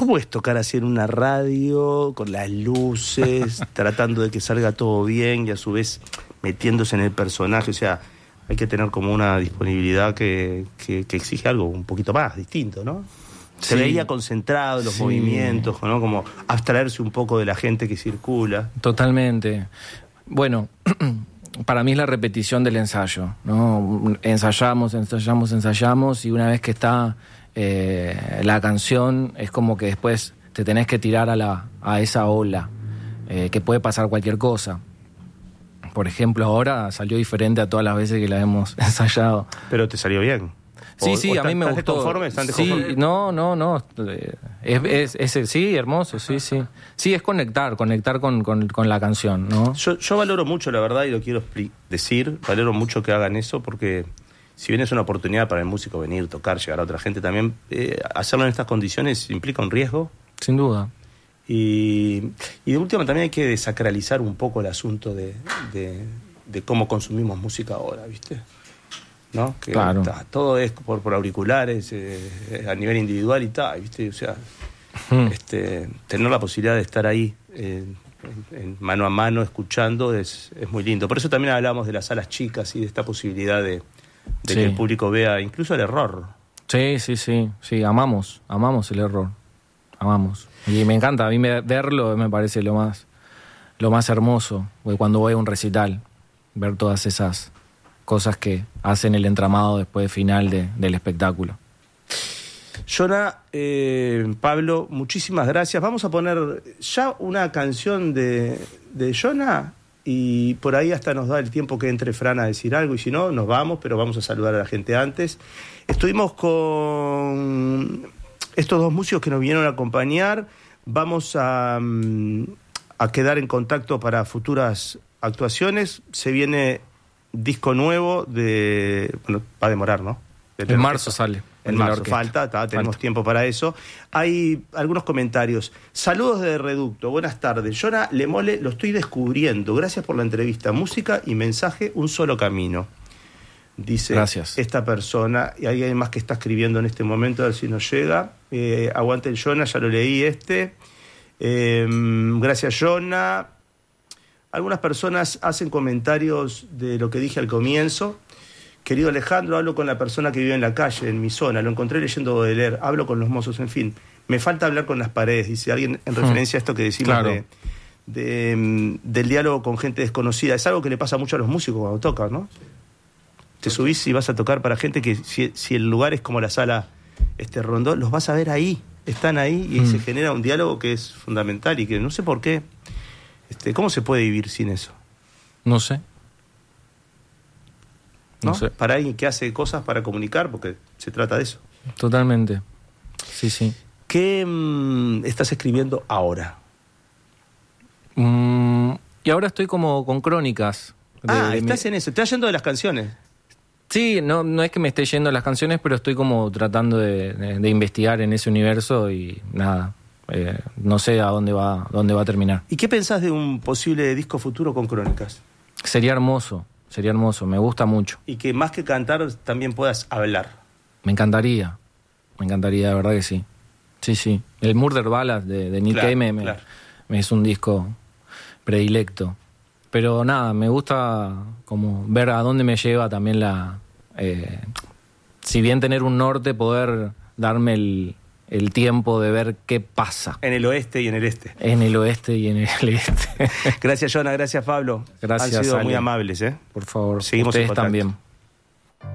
¿Cómo es tocar así en una radio, con las luces, tratando de que salga todo bien y a su vez metiéndose en el personaje? O sea, hay que tener como una disponibilidad que exige algo un poquito más distinto, ¿no? Se veía concentrado en los movimientos, ¿no? Como abstraerse un poco de la gente que circula. Totalmente. Bueno, para mí es la repetición del ensayo, ¿no? Ensayamos y una vez que está la canción es como que después te tenés que tirar a esa ola, que puede pasar cualquier cosa. Por ejemplo, ahora salió diferente a todas las veces que la hemos ensayado. Pero te salió bien. Sí, a mí me gustó. ¿Estás conforme? Sí, no. Sí, hermoso, sí. Sí, es conectar con la canción, ¿no? Yo valoro mucho, la verdad, y lo quiero decir, valoro mucho que hagan eso, porque si bien es una oportunidad para el músico venir, tocar, llegar a otra gente, también hacerlo en estas condiciones implica un riesgo. Sin duda. Y de última también hay que desacralizar un poco el asunto de cómo consumimos música ahora, ¿viste? ¿No? Que claro. Todo es por auriculares, a nivel individual y tal, ¿viste? O sea, tener la posibilidad de estar ahí en mano a mano escuchando es muy lindo. Por eso también hablamos de las salas chicas y de esta posibilidad de que el público vea incluso el error. Sí, amamos el error, amamos. Y me encanta, a mí verlo me parece lo más hermoso, cuando voy a un recital, ver todas esas cosas que hacen el entramado después final del espectáculo. Jonah, Pablo, muchísimas gracias. Vamos a poner ya una canción de Jonah y por ahí hasta nos da el tiempo que entre Fran a decir algo y si no, nos vamos, pero vamos a saludar a la gente antes. Estuvimos con estos dos músicos que nos vinieron a acompañar. Vamos a quedar en contacto para futuras actuaciones. Se viene disco nuevo bueno, va a demorar, ¿no? En marzo sale. En marzo, tenemos tiempo para eso. Hay algunos comentarios. Saludos de Reducto, buenas tardes. Jonah Lemole, lo estoy descubriendo. Gracias por la entrevista. Música y mensaje, un solo camino. Dice gracias. Esta persona. Y hay alguien más que está escribiendo en este momento, a ver si nos llega. Aguante el Jonah, ya lo leí gracias, Jonah. Algunas personas hacen comentarios de lo que dije al comienzo. Querido Alejandro, hablo con la persona que vive en la calle, en mi zona. Lo encontré leyendo Baudelaire. Hablo con los mozos, en fin. Me falta hablar con las paredes, dice alguien en referencia a esto que decimos claro. del diálogo con gente desconocida. Es algo que le pasa mucho a los músicos cuando tocan, ¿no? Te subís y vas a tocar para gente que si el lugar es como la sala Rondó, los vas a ver ahí. Están ahí y se genera un diálogo que es fundamental y que no sé por qué. ¿Cómo se puede vivir sin eso? No sé. ¿No? Para alguien que hace cosas para comunicar, porque se trata de eso. Totalmente. Sí. ¿Qué estás escribiendo ahora? Y ahora estoy como con crónicas. Estás en eso. Estás yendo de las canciones. Sí, no es que me esté yendo las canciones, pero estoy como tratando de investigar en ese universo y nada. No sé a dónde va a terminar. ¿Y qué pensás de un posible disco futuro con crónicas? Sería hermoso, me gusta mucho. Y que más que cantar también puedas hablar. Me encantaría, de verdad que sí. Sí. El Murder Ballad de Nick Cave es un disco predilecto. Pero nada, me gusta como ver a dónde me lleva también si bien tener un norte, poder darme el tiempo de ver qué pasa. En el oeste y en el este. En el oeste y en el este. Gracias, Jonah. Gracias, Pablo. Gracias, Han sido Ale. muy amables, ¿eh? Por favor. Seguimos ustedes en contacto. también.